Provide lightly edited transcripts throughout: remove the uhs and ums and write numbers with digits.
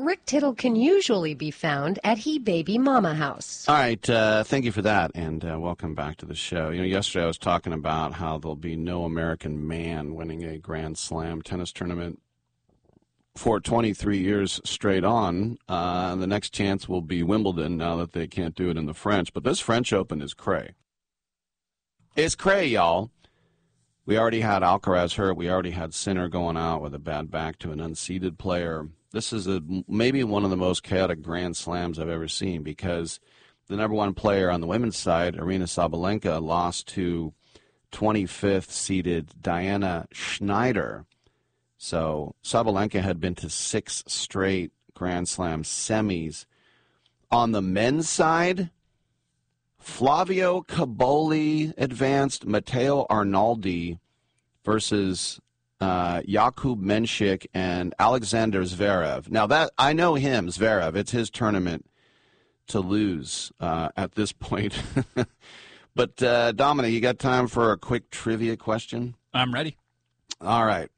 Rick Tittle can usually be found at He Baby Mama House. All right, thank you for that, and welcome back to the show. Yesterday I was talking about how there'll be no American man winning a Grand Slam tennis tournament for 23 years straight on. The next chance will be Wimbledon now that they can't do it in the French. But this French Open is cray. It's cray, y'all. We already had Alcaraz hurt. We already had Sinner going out with a bad back to an unseeded player. This is maybe one of the most chaotic Grand Slams I've ever seen because the number one player on the women's side, Aryna Sabalenka, lost to 25th seeded Diana Schneider. So Sabalenka had been to 6 straight Grand Slam semis. On the men's side, Flavio Caboli advanced, Matteo Arnaldi versus Jakub Menšik and Alexander Zverev. Now, that I know him, Zverev. It's his tournament to lose at this point. But, Dominic, you got time for a quick trivia question? I'm ready. All right.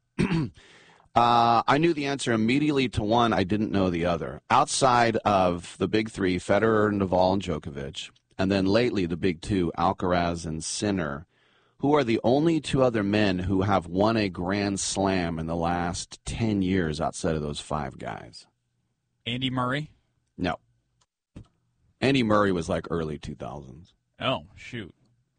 I knew the answer immediately to one. I didn't know the other. Outside of the big three, Federer, Nadal, and Djokovic, and then lately the big two, Alcaraz and Sinner, who are the only two other men who have won a Grand Slam in the last 10 years outside of those 5 guys? Andy Murray? No. Andy Murray was like early 2000s. Oh, shoot.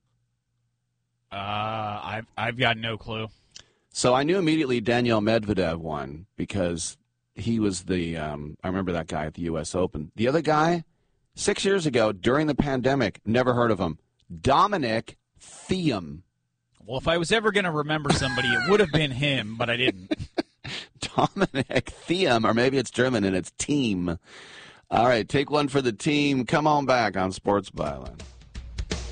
I've got no clue. So I knew immediately Daniel Medvedev won because he was the I remember that guy at the U.S. Open. The other guy, 6 years ago during the pandemic, never heard of him, Dominic Thiem. Well, if I was ever going to remember somebody, it would have been him, but I didn't. Dominic Thiem, or maybe it's German and it's team. All right, take one for the team. Come on back on Sports Byline.